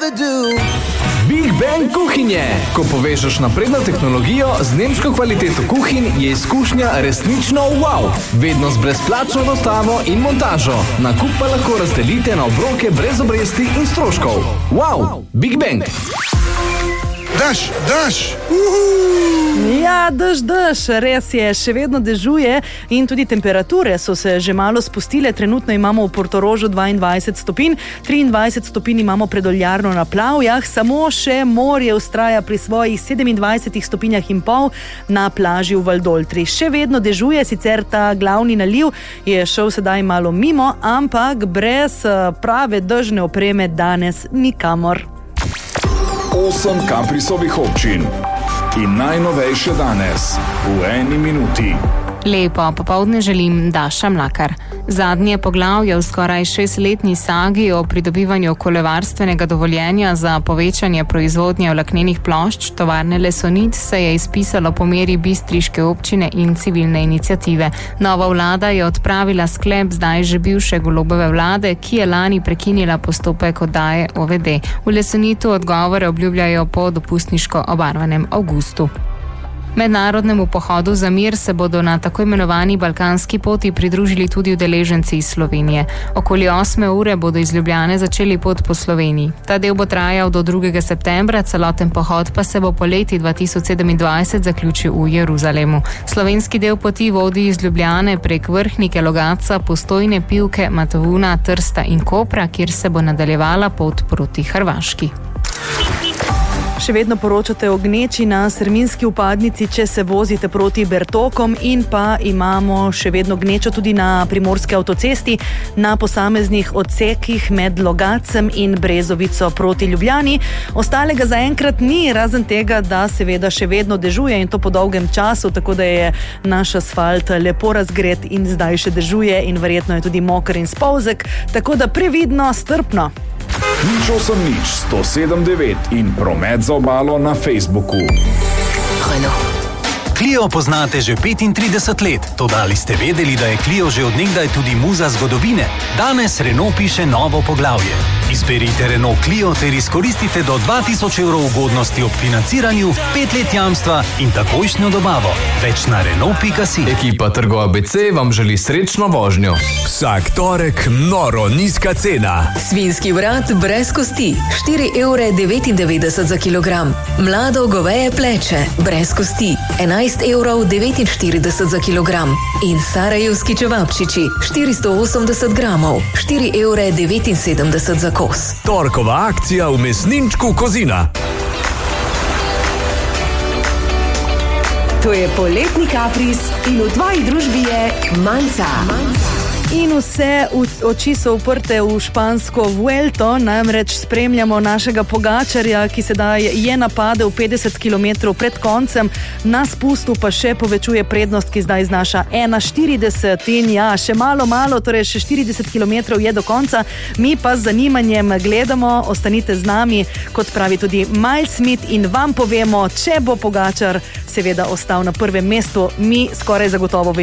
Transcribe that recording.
Big Bang kuhinje. Ko povežeš napredno tehnologijo z nemško kvaliteto kuhinj, je izkušnja resnično wow. Vedno z brezplačno dostavo in montažo. Nakup pa lahko razdelite na obroke brez obresti in stroškov. Wow, Big Bang. Dež! Ja, dež, res je, še vedno dežuje in tudi temperature so se že malo spustile. Trenutno imamo v Portorožu 22 stopinj, 23 stopinj imamo pred Oljarno na Plavjah, samo še morje vztraja pri svojih 27 stopinjah in pol na plaži v Valdoltri. Še vedno dežuje, sicer ta glavni naliv je šel sedaj malo mimo, ampak brez prave dežne opreme danes nikamor. 8 Kaprisovih občin in najnovejše danes v 1 minuti. Lepo popoldne želim, Daša Mlakar. Zadnje poglavje v skoraj 6-letni sagi o pridobivanju okoljevarstvenega dovoljenja za povečanje proizvodnje vlaknenih plošč tovarne Lesonit se je izpisalo po meri bistriške občine in civilne iniciative. Nova vlada je odpravila sklep zdaj že bivše Golobove vlade, ki je lani prekinila postopek oddaje OVD. V Lesonitu odgovore obljubljajo po dopustniško obarvanem avgustu. Mednarodnemu pohodu za mir se bodo na tako imenovani balkanski poti pridružili tudi udeleženci iz Slovenije. Okoli 8 ure bodo iz Ljubljane začeli pot po Sloveniji. Ta del bo trajal do 2. septembra, celoten pohod pa se bo poleti 2027 zaključil v Jeruzalemu. Slovenski del poti vodi iz Ljubljane prek Vrhnike, Logatca, Postojne, Pivke, Matovuna, Trsta in Kopra, kjer se bo nadaljevala pot proti Hrvaški. Še vedno poročate o gneči na strminski vpadnici, če se vozite proti Bertokom, in pa imamo še vedno gnečo tudi na primorski avtocesti na posameznih odsekih med Logatcem in Brezovico proti Ljubljani. Ostalega zaenkrat ni, razen tega, da seveda še vedno dežuje in to po dolgem času, tako da je naš asfalt lepo razgret in zdaj še dežuje in verjetno je tudi moker in spolzek, tako da previdno, strpno. 080 107 9 in promet za obalo na Facebooku. Clio poznate že 35 let, toda ali ste vedeli, da je Clio že od nekdaj tudi muza zgodovine? Danes Renault piše novo poglavje. Izberite Renault Clio ter izkoristite do 2000 evrov ugodnosti ob financiranju, 5 let jamstva in takojšnjo dobavo. Več na Renault.si. Ekipa Trgo ABC vam želi srečno vožnjo. Vsak torek noro nizka cena. Svinjski vrat brez kosti, 4,99 € za kilogram. Mlado goveje pleče, brez kosti, 11,49 € za kilogram. In sarajevski čevapčiči, 480 gramov, 4,79 € za kos. Torkova akcija v mesninčku Kozina. To je poletni kapris in v tvoji družbi je Manca. In vse oči so uprte v špansko Vuelto, namreč spremljamo našega Pogačarja, ki sedaj je napadel 50 km pred koncem, na spustu pa še povečuje prednost, ki zdaj znaša 1,40 in ja, še malo, torej še 40 km je do konca. Mi pa z zanimanjem gledamo, ostanite z nami, kot pravi tudi Miles Smith, in vam povemo, če bo Pogačar seveda ostal na prvem mestu, mi skoraj zagotovo